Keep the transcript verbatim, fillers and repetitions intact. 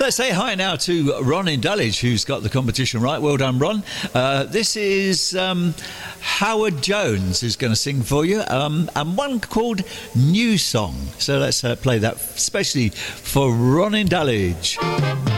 Let's say hi now to Ron in Dulwich, who's got the competition right. Well done, Ron. Uh, this is um, Howard Jones who's going to sing for you, um, and one called New Song. So let's uh, play that, especially for Ron in Dulwich.